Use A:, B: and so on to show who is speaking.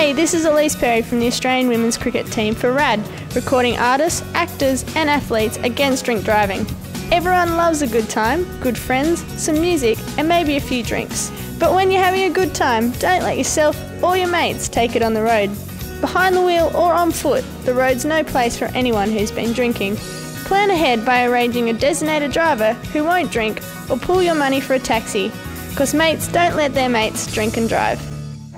A: Hey, this is Elise Perry from the Australian women's cricket team for RAD, recording artists, actors and athletes against drink driving. Everyone loves a good time, good friends, some music and maybe a few drinks. But when you're having a good time, don't let yourself or your mates take it on the road. Behind the wheel or on foot, the road's no place for anyone who's been drinking. Plan ahead by arranging a designated driver who won't drink or pool your money for a taxi, because mates don't let their mates drink and drive.